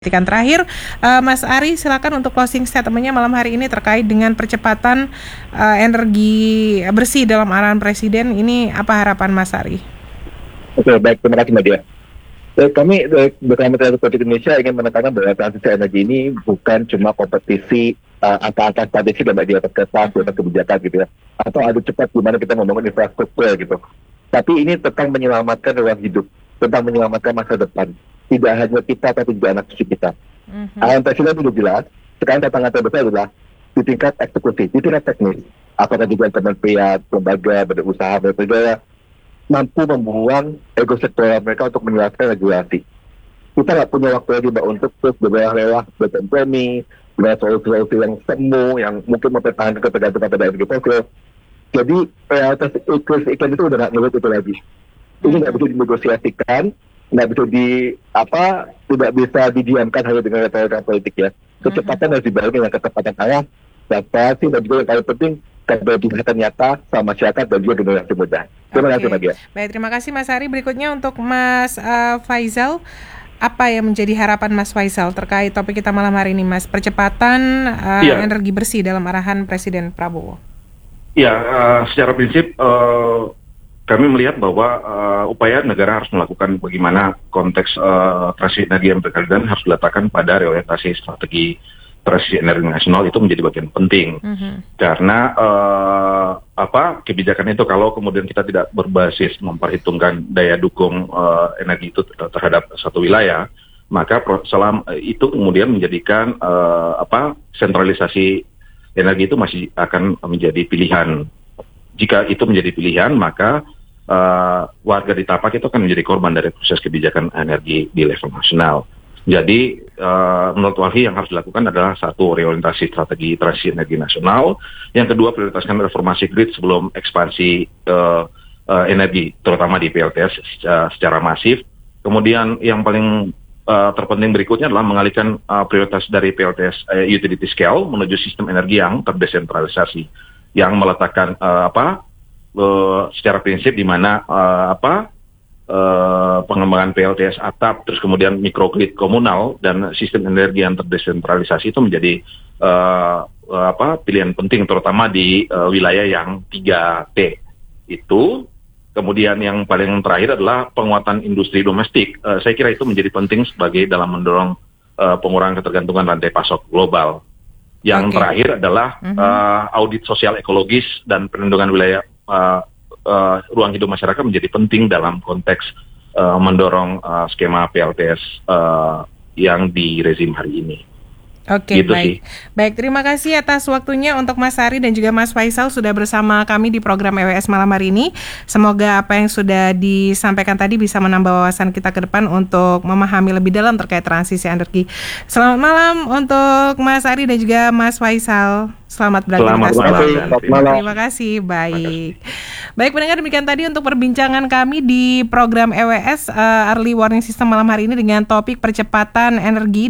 Terakhir, Mas Ari, silakan untuk closing statement-nya malam hari ini terkait dengan percepatan energi bersih dalam arahan Presiden. Ini apa harapan Mas Ari? Oke, baik, terima kasih Mbak Dia. Kami bersama Tenaga Politik Indonesia ingin menekankan bahwa transisi energi ini bukan cuma kompetisi angka-angka statistik dan di atas kertas, di atas kebijakan gitu ya, atau adu cepat gimana kita membangun infrastruktur gitu. Tapi ini tentang menyelamatkan ruang hidup, tentang menyelamatkan masa depan. Tidak hanya kita, tapi juga anak cucu kita. Arahan Presiden sudah jelas. Sekarang tantangan terbesar adalah di tingkat eksekusi, di tingkat teknis. Apakah juga kementerian, lembaga, badan usaha, negara mampu membuang ego sektoral mereka untuk menjelaskan regulasi. Kita nggak punya waktu lagi Mbak untuk terus berlewah-lewah berkompromi dengan solusi-solusi yang semu, yang mungkin mempertahankan ketergantungan pada energi fosil. Jadi realitas iklim itu udah nggak ngelihat itu lagi. Ini nggak bisa dinegosiasikan, nggak bisa tidak bisa didiamkan hanya dengan retorika politik ya. Kecepatan harus dibarengi dengan ketepatan arah, adaptasi, dan juga yang paling penting keberpihakan nyata sama masyarakat dan juga generasi muda. Terima kasih Mbak Dia. Baik, terima kasih Mas Ari. Berikutnya untuk Mas Faisal, apa yang menjadi harapan Mas Faisal terkait topik kita malam hari ini, Mas? Percepatan energi bersih dalam arahan Presiden Prabowo. Ya, secara prinsip kami melihat bahwa upaya negara harus melakukan bagaimana konteks transisi energi yang berkelanjutan harus diletakkan pada reorientasi strategi transisi energi nasional. Itu menjadi bagian penting karena kebijakan itu kalau kemudian kita tidak berbasis memperhitungkan daya dukung energi itu terhadap satu wilayah, maka itu kemudian menjadikan sentralisasi energi itu masih akan menjadi pilihan. Jika itu menjadi pilihan, maka warga di tapak itu akan menjadi korban dari proses kebijakan energi di level nasional. Jadi menurut Walhi yang harus dilakukan adalah satu, reorientasi strategi transisi energi nasional. Yang kedua, prioritaskan reformasi grid sebelum ekspansi energi, terutama di PLTS secara masif. Kemudian yang paling terpenting berikutnya adalah mengalihkan prioritas dari PLTS utility scale menuju sistem energi yang terdesentralisasi, yang meletakkan secara prinsip di mana pengembangan PLTS atap, terus kemudian mikrogrid komunal dan sistem energi yang terdesentralisasi itu menjadi pilihan penting, terutama di wilayah yang 3T itu. Kemudian yang paling terakhir adalah penguatan industri domestik. Saya kira itu menjadi penting sebagai dalam mendorong pengurangan ketergantungan rantai pasok global. Yang terakhir adalah audit sosial ekologis dan perlindungan wilayah ruang hidup masyarakat menjadi penting dalam konteks mendorong skema PLTS yang di rezim hari ini. Oke, baik. Baik, terima kasih atas waktunya untuk Mas Ari dan juga Mas Faisal sudah bersama kami di program EWS malam hari ini. Semoga apa yang sudah disampaikan tadi bisa menambah wawasan kita ke depan untuk memahami lebih dalam terkait transisi energi. Selamat malam untuk Mas Ari dan juga Mas Faisal. Selamat beraktivitas. Selamat malam. Terima kasih. Baik. Baik, pendengar, demikian tadi untuk perbincangan kami di program EWS Early Warning System malam hari ini dengan topik percepatan energi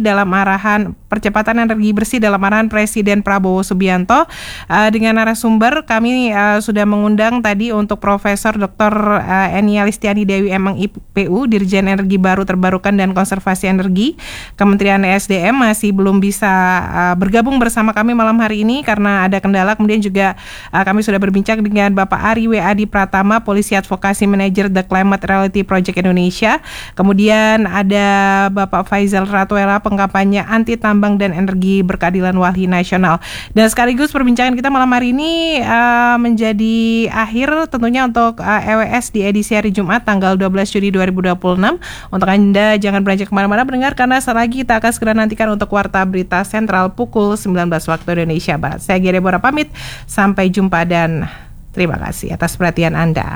bersih dalam arahan Presiden Prabowo Subianto. Dengan narasumber kami sudah mengundang tadi untuk Profesor Dr. Enia Listiani Dewi Emang IPU, Dirjen Energi Baru Terbarukan dan Konservasi Energi Kementerian ESDM, masih belum bisa bergabung bersama kami malam hari ini karena ada kendala. Kemudian juga kami sudah berbincang dengan Bapak Ari W. Adi Pratama, Polisi Advokasi Manager The Climate Reality Project Indonesia. Kemudian ada Bapak Faisal Ratuela, pengkampanye anti tambang dan energi berkeadilan Walhi Nasional. Dan sekaligus perbincangan kita malam hari ini menjadi akhir tentunya untuk EWS di edisi hari Jumat tanggal 12 Juli 2026. Untuk Anda jangan beranjak kemana-mana pendengar, karena saat lagi kita akan segera nantikan untuk Warta Berita Sentral pukul 19 waktu Indonesia Barat. Saya Gia Deborah pamit, sampai jumpa dan terima kasih atas perhatian Anda.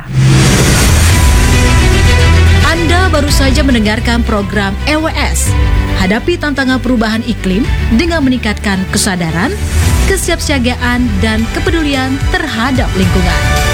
Anda baru saja mendengarkan program EWS. Hadapi tantangan perubahan iklim dengan meningkatkan kesadaran, kesiapsiagaan, dan kepedulian terhadap lingkungan.